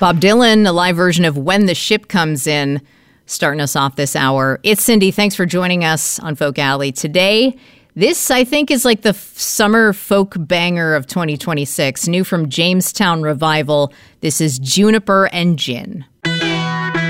Bob Dylan, a live version of When the Ship Comes In, starting us off this hour. It's Cindy. Thanks for joining us on Folk Alley today. This, I think, is like the summer folk banger of 2026. New from Jamestown Revival. This is Juniper and Gin.